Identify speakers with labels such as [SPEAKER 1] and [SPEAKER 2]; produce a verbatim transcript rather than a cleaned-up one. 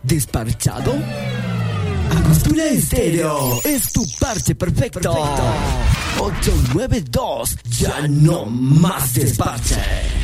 [SPEAKER 1] ¿Desparchado? Angostura Estéreo es tu parche perfecto. ocho nueve dos, ya no más desparche.